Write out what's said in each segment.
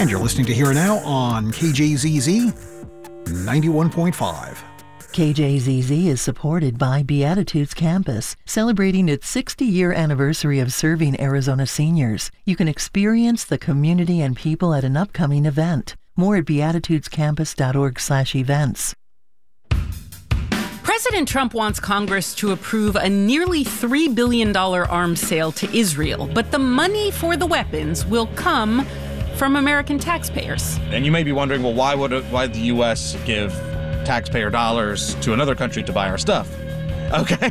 And you're listening to Here and Now on KJZZ 91.5. KJZZ is supported by Beatitudes Campus, celebrating its 60-year anniversary of serving Arizona seniors. You can experience the community and people at an upcoming event. More at beatitudescampus.org/events. President Trump wants Congress to approve a nearly $3 billion arms sale to Israel, but the money for the weapons will come from American taxpayers. And you may be wondering, well, why the U.S. give taxpayer dollars to another country to buy our stuff? Okay.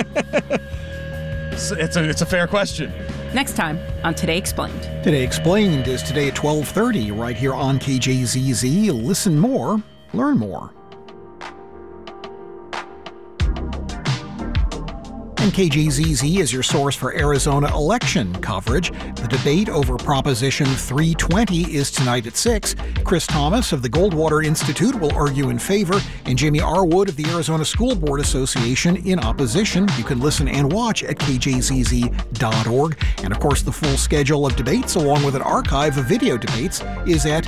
It's a fair question. Next time on Today Explained. Today Explained is today at 12:30 right here on KJZZ. Listen more, learn more. And KJZZ is your source for Arizona election coverage. The debate over Proposition 320 is tonight at 6. Chris Thomas of the Goldwater Institute will argue in favor, and Jamie Arwood of the Arizona School Board Association in opposition. You can listen and watch at kjzz.org. And of course, the full schedule of debates, along with an archive of video debates, is at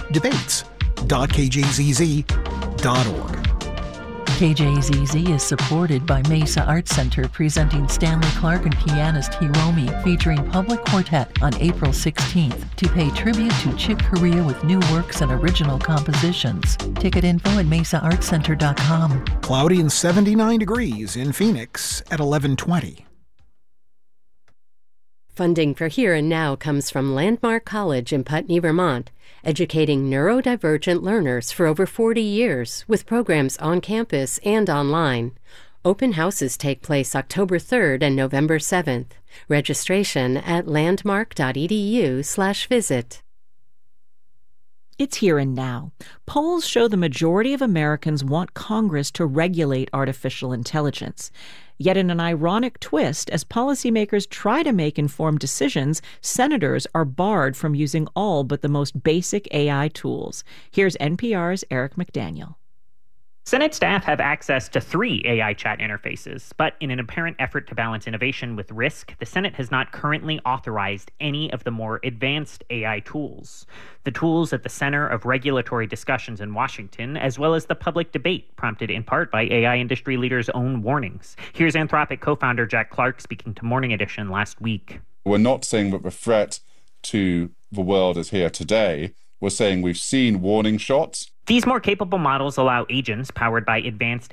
debates.kjzz.org. KJZZ is supported by Mesa Arts Center, presenting Stanley Clarke and pianist Hiromi, featuring Public Quartet on April 16th to pay tribute to Chick Corea with new works and original compositions. Ticket info at mesaartscenter.com. Cloudy and 79 degrees in Phoenix at 11:20. Funding for Here and Now comes from Landmark College in Putney, Vermont, educating neurodivergent learners for over 40 years with programs on campus and online. Open houses take place October 3rd and November 7th. Registration at landmark.edu/visit. It's Here and Now. Polls show the majority of Americans want Congress to regulate artificial intelligence. Yet in an ironic twist, as policymakers try to make informed decisions, senators are barred from using all but the most basic AI tools. Here's NPR's Eric McDaniel. Senate staff have access to 3 AI chat interfaces, but in an apparent effort to balance innovation with risk, the Senate has not currently authorized any of the more advanced AI tools. The tools at the center of regulatory discussions in Washington, as well as the public debate prompted in part by AI industry leaders' own warnings. Here's Anthropic co-founder Jack Clark speaking to Morning Edition last week. We're not saying that the threat to the world is here today. We're saying we've seen warning shots. These more capable models allow agents powered by advanced